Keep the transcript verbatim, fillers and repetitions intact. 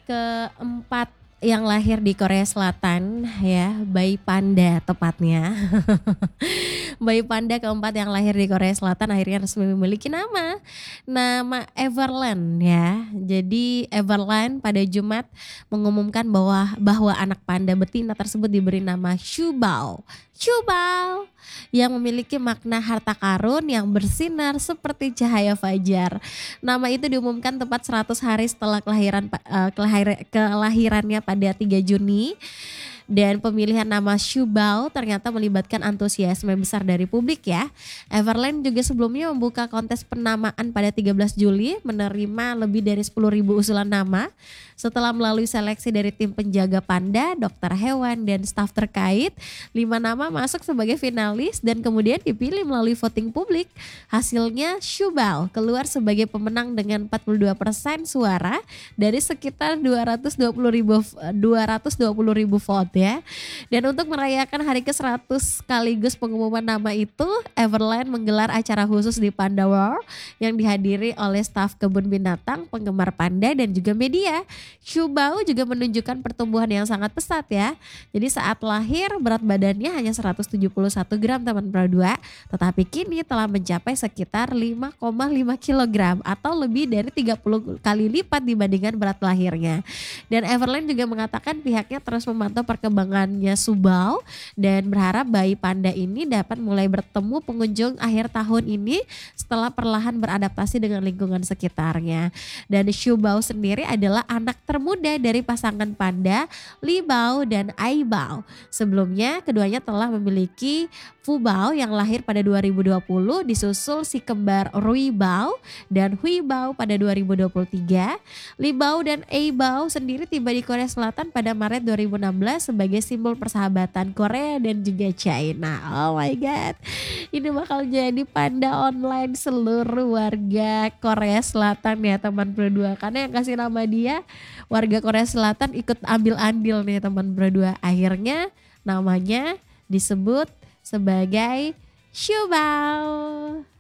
keempat yang lahir di Korea Selatan ya, bayi panda tepatnya. Bayi panda keempat yang lahir di Korea Selatan akhirnya resmi memiliki nama, nama Everland ya. Jadi Everland pada Jumat mengumumkan bahwa bahwa anak panda betina tersebut diberi nama Shubao. Shubao yang memiliki makna harta karun yang bersinar seperti cahaya fajar. Nama itu diumumkan tepat seratus hari setelah kelahiran eh, kelahir- kelahirannya pada tiga Juni. Dan pemilihan nama Shubao ternyata melibatkan antusiasme besar dari publik ya. Everland juga sebelumnya membuka kontes penamaan pada tiga belas Juli menerima lebih dari sepuluh ribu usulan nama. Setelah melalui seleksi dari tim penjaga panda, dokter hewan, dan staf terkait, lima nama masuk sebagai finalis dan kemudian dipilih melalui voting publik. Hasilnya Shubao keluar sebagai pemenang dengan empat puluh dua persen suara dari sekitar dua ratus dua puluh ribu dua ratus dua puluh ribu vote ya. Dan untuk merayakan hari ke seratus sekaligus pengumuman nama itu, Everland menggelar acara khusus di Panda World yang dihadiri oleh staf kebun binatang, penggemar panda dan juga media. Shubao juga menunjukkan pertumbuhan yang sangat pesat ya. Jadi saat lahir berat badannya hanya seratus tujuh puluh satu gram teman Produa, tetapi kini telah mencapai sekitar lima koma lima kilogram atau lebih dari tiga puluh kali lipat dibandingkan berat lahirnya. Dan Everland juga mengatakan pihaknya terus memantau perkembangannya Shubao dan berharap bayi panda ini dapat mulai bertemu pengunjung akhir tahun ini setelah perlahan beradaptasi dengan lingkungan sekitarnya. Dan Shubao sendiri adalah anak termuda dari pasangan panda Li Bao dan Ai Bao. Sebelumnya keduanya telah memiliki Fu Bao yang lahir pada dua ribu dua puluh, disusul si kembar Rui Bao dan Hui Bao pada dua ribu dua puluh tiga. Li Bao dan Ai Bao sendiri tiba di Korea Selatan pada Maret dua ribu enam belas sebagai simbol persahabatan Korea dan juga China. Oh my god. Ini bakal jadi panda online seluruh warga Korea Selatan ya teman berdua. Karena yang kasih nama dia warga Korea Selatan ikut ambil andil nih teman berdua. Akhirnya namanya disebut sebagai Shubao.